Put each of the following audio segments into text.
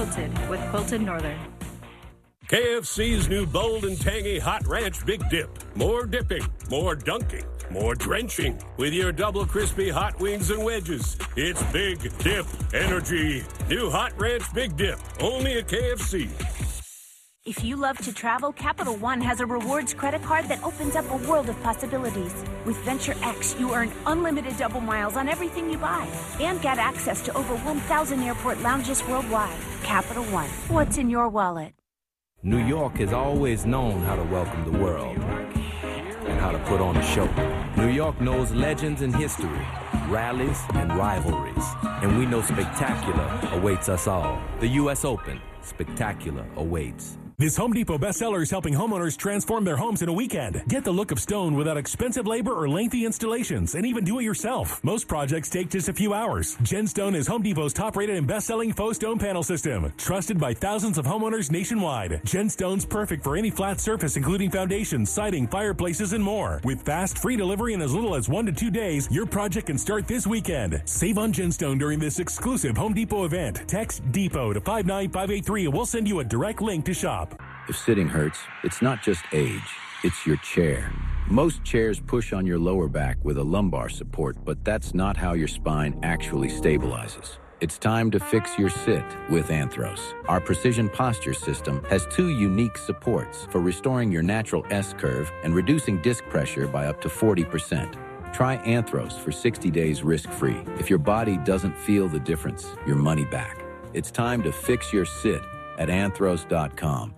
Quilted with Quilted Northern. KFC's new bold and tangy Hot Ranch Big Dip. More dipping, more dunking, more drenching with your double crispy hot wings and wedges. It's Big Dip Energy. New Hot Ranch Big Dip, only at KFC. If you love to travel, Capital One has a rewards credit card that opens up a world of possibilities. With Venture X, you earn unlimited double miles on everything you buy and get access to over 1,000 airport lounges worldwide. Capital One, what's in your wallet? New York has always known how to welcome the world and how to put on a show. New York knows legends and history, rallies and rivalries, and we know spectacular awaits us all. The U.S. Open, spectacular awaits. This Home Depot bestseller is helping homeowners transform their homes in a weekend. Get the look of stone without expensive labor or lengthy installations, and even do it yourself. Most projects take just a few hours. GenStone is Home Depot's top-rated and best-selling faux stone panel system, trusted by thousands of homeowners nationwide. GenStone's perfect for any flat surface, including foundations, siding, fireplaces, and more. With fast, free delivery in as little as 1 to 2 days, your project can start this weekend. Save on GenStone during this exclusive Home Depot event. Text DEPOT to 59583 and we'll send you a direct link to shop. If sitting hurts, it's not just age, it's your chair. Most chairs push on your lower back with a lumbar support, but that's not how your spine actually stabilizes. It's time to fix your sit with Anthros. Our precision posture system has 2 unique supports for restoring your natural S-curve and reducing disc pressure by up to 40%. Try Anthros for 60 days risk-free. If your body doesn't feel the difference, your money back. It's time to fix your sit at anthros.com.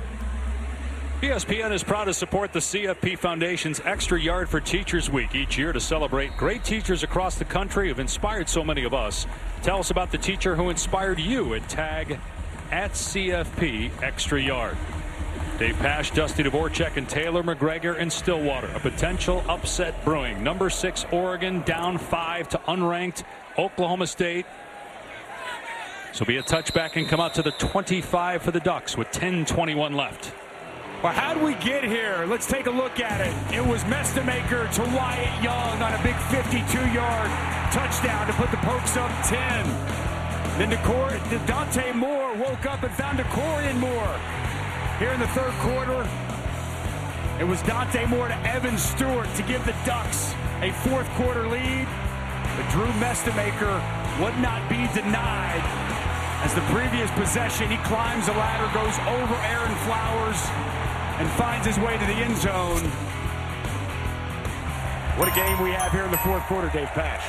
ESPN is proud to support the CFP Foundation's Extra Yard for Teachers Week each year to celebrate great teachers across the country who've inspired so many of us. Tell us about the teacher who inspired you at tag @CFP Extra Yard. Dave Pasch, Dusty Dvorak, and Taylor McGregor in Stillwater. A potential upset brewing. Number 6 Oregon down 5 to unranked Oklahoma State. So be a touchback and come out to the 25 for the Ducks with 10:21 left. Well, how did we get here? Let's take a look at it. It was Mestemaker to Wyatt Young on a big 52-yard touchdown to put the Pokes up 10. Then Dante Moore woke up and found DeCorian Moore. Here in the third quarter, it was Dante Moore to Evan Stewart to give the Ducks a fourth quarter lead. But Drew Mestemaker would not be denied. As the previous possession, he climbs the ladder, goes over Aaron Flowers, and finds his way to the end zone. What a game we have here in the fourth quarter, Dave Pasch.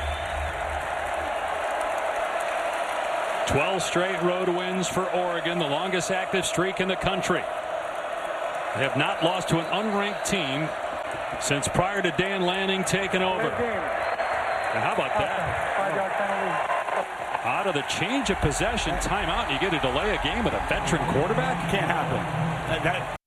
12 straight road wins for Oregon, the longest active streak in the country. They have not lost to an unranked team since prior to Dan Lanning taking over. And how about that? Out of the change of possession timeout, you get a delay a game with a veteran quarterback? Can't happen.